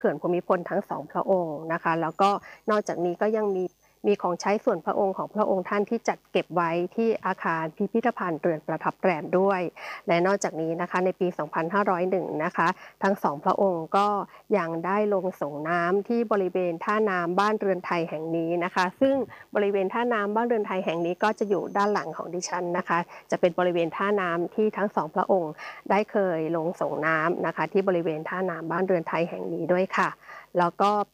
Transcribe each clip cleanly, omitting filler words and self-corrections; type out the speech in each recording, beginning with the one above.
เขื่อนภูมิพลทั้งสองพระองค์นะคะแล้วก็นอกจากนี้ก็ยังมีของใช้ส่วนพระองค์ของพระองค์ท่านที่จัดเก็บไว้ที่อาคารพิพิธภัณฑ์เรือนประทับแรมด้วยและนอกจากนี้นะคะในปี 2501 นะคะทั้งสองพระองค์ก็ยังได้ลงส่งน้ำที่บริเวณท่าน้ำบ้านเรือนไทยแห่งนี้นะคะซึ่งบริเวณท่าน้ำบ้านเรือนไทยแห่งนี้ก็จะอยู่ด้านหลังของดิฉันนะคะจะเป็นบริเวณท่าน้ำที่ทั้งสองพระองค์ได้เคยลงส่งน้ำนะคะที่บริเวณท่าน้ำบ้านเรือนไทยแห่งนี้ด้วยค่ะแล้วก็ปี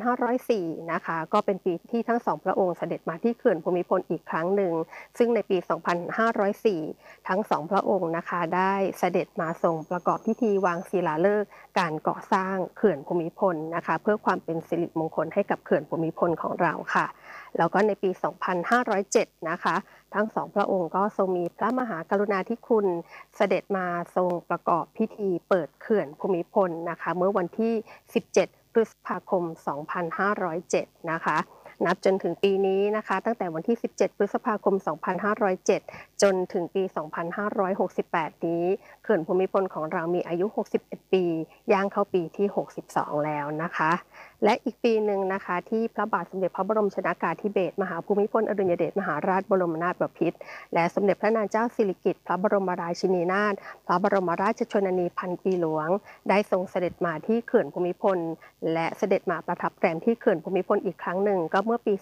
2504 นะคะก็เป็นปีที่ทั้งสองพระองค์เสด็จมาที่เขื่อนภูมิพลอีกครั้งหนึ่งซึ่งในปี 2504 ทั้งสองพระองค์นะคะได้เสด็จมาทรงประกอบพิธีวางศิลาฤกษ์การก่อสร้างเขื่อนภูมิพลนะคะเพื่อความเป็นสิริมงคลให้กับเขื่อนภูมิพลของเราค่ะแล้วก็ในปี 2507 นะคะทั้งสองพระองค์ก็ทรงมีพระมหากรุณาธิคุณเสด็จมาทรงประกอบพิธีเปิดเขื่อนภูมิพลนะคะเมื่อวันที่ 17 พฤษภาคม 2507 นะคะนับจนถึงปีนี้นะคะตั้งแต่วันที่ 17 พฤษภาคม 2507 จนถึงปี 2568 นี้เขื่อนภูมิพลของเรามีอายุ 61 ปีย่างเข้าปีที่ 62 แล้วนะคะและอีกปีหนึ่งนะคะที่พระบาทสมเด็จพระบรมชนกาธิเบศรมหาภูมิพลอดุลยเดชมหาราชบรมนาถบพิตรและสมเด็จพระนางเจ้าสิริกิติ์พระบรมราชินีนาถพระบรมราชชนนีพันปีหลวงได้ทรงเสด็จมาที่เขื่อนภูมิพลและเสด็จมาประทับแรมที่เขื่อนภูมิพลอีกครั้งหนึ่งก็เมื่อปี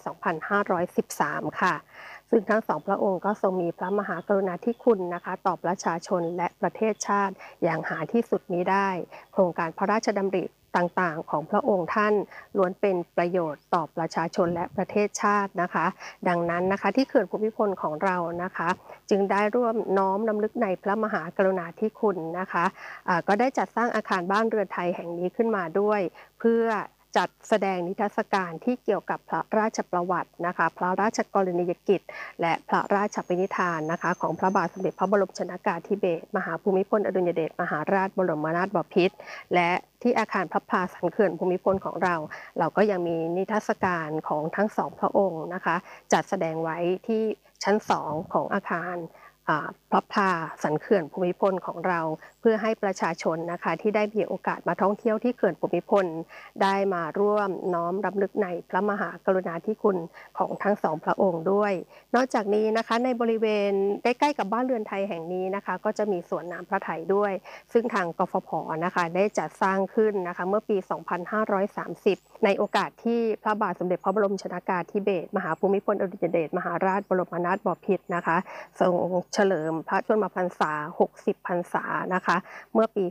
2513 ค่ะซึ่งทั้งสองพระองค์ก็ทรงมีพระมหากรุณาธิคุณนะคะต่อประชาชนและประเทศชาติอย่างหาที่สุดมิได้โครงการพระราชดำริต่างๆของพระองค์ท่านล้วนเป็นประโยชน์ต่อประชาชนและประเทศชาตินะคะดังนั้นนะคะที่เขื่อนภูมิพลของเรานะคะจึงได้ร่วมน้อมรำลึกในพระมหากรุณาธิคุณนะคะก็ได้จัดสร้างอาคารบ้านเรือนไทยแห่งนี้ขึ้นมาด้วยเพื่อจัดแสดงนิทรรศการที่เกี่ยวกับพระราชประวัตินะคะพระราชกรณียกิจและพระราชปณิธานนะคะของพระบาทสมเด็จพระบรมชนกาธิเบศรมหาภูมิพลอดุลยเดชมหาราชบรมนาถบพิตรและที่อาคารพระพลาสันเขื่อนภูมิพลของเราก็ยังมีนิทรรศการของทั้งสองพระองค์นะคะจัดแสดงไว้ที่ชั้น2ของอาคารพระพลาสันเขื่อนภูมิพลของเราเพื่อให้ประชาชนนะคะที่ได้มีโอกาสมาท่องเที่ยวที่เขื่อนภูมิพลได้มาร่วมน้อมรำลึกในพระมหากรุณาธิคุณของทั้งสองพระองค์ด้วยนอกจากนี้นะคะในบริเวณใกล้ๆกับบ้านเรือนไทยแห่งนี้นะคะก็จะมีสวนน้ำพระไถยด้วยซึ่งทางกฟผ.นะคะได้จัดสร้างขึ้นนะคะเมื่อปี 2530 ในโอกาสที่พระบาทสมเด็จพระบรมชนกาธิเบศรมหาภูมิพลอดุลยเดชมหาราชบรมนาถบพิตรนะคะทรงเฉลิมพระชนมพรรษา 60 พรรษานะคะเมื่อปี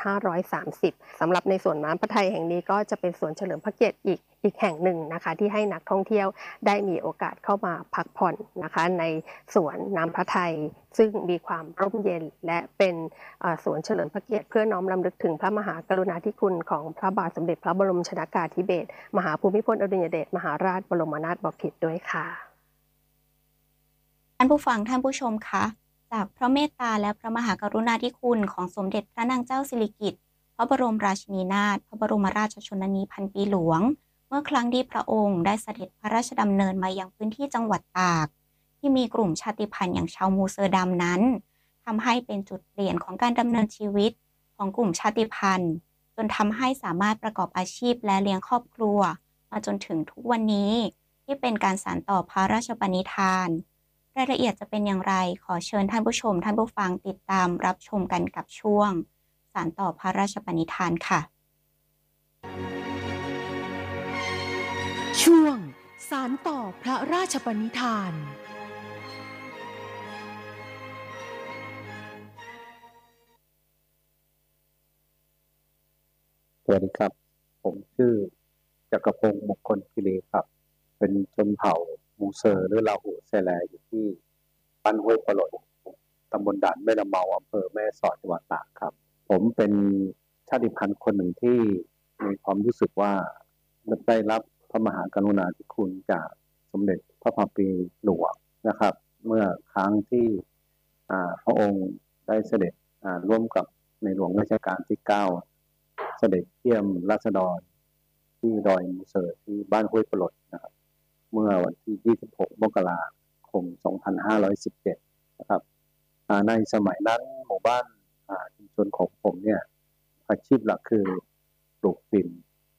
2530 สำหรับในสวนน้ำพระไทยแห่งนี้ก็จะเป็นสวนเฉลิมพระเกียรติอีกแห่งหนึ่งนะคะที่ให้นักท่องเที่ยวได้มีโอกาสเข้ามาพักผ่อนนะคะในสวนน้ำพระไทยซึ่งมีความร่มเย็นและเป็นสวนเฉลิมพระเกียรติเพื่อน้อมรำลึกถึงพระมหากรุณาธิคุณของพระบาทสมเด็จพระบรมชนกาธิเบศรมหาภูมิพลอดุลยเดชมหาราชบรมนาถบพิตรด้วยค่ะท่านผู้ฟังท่านผู้ชมคะจากพระเมตตาและพระมหากรุณาธิคุณของสมเด็จพระนางเจ้าสิริกิติ์พระบรมราชินีนาถพระบรมราชชนนีพันปีหลวงเมื่อครั้งที่พระองค์ได้เสด็จพระราชดำเนินมายังพื้นที่จังหวัดตากที่มีกลุ่มชาติพันธุ์อย่างชาวมูเซอร์ดำนั้นทำให้เป็นจุดเปลี่ยนของการดำเนินชีวิตของกลุ่มชาติพันธุ์จนทำให้สามารถประกอบอาชีพและเลี้ยงครอบครัวมาจนถึงทุกวันนี้ที่เป็นการสานต่อพระราชปณิธานรายละเอียดจะเป็นอย่างไรขอเชิญท่านผู้ชมท่านผู้ฟังติดตามรับชมกันกับช่วงสานต่อพระราชปณิธานค่ะช่วงสานต่อพระราชปณิธานสวัสดีครับผมชื่อจักรพงศ์มงคลกิเลครับเป็นชนเผ่ามูเซอร์หรือลาหูแซแลอยู่ที่บ้านห้วยปลดตำบลด่านแม่ละเมาอำเภอแม่สอดจังหวัดตากครับผมเป็นชาติพันธุ์คนหนึ่งที่มีความรู้สึกว่าได้รับพระมหากรุณาธิคุณจากสมเด็จพระพันปีหลวงนะครับเมื่อครั้งที่พระองค์ได้เสด็จร่วมกับในหลวงรัชกาลที่ 9เสด็จเยี่ยมราษฎรที่ดอยมูเซอร์ที่บ้านห้วยปลดนะครับเมื่อวันที่ 26 มกราคม 2517 นะครับในสมัยนั้นหมู่บ้านชุมชนของผมเนี่ยอาชีพหลักคือปลูกฝิ่น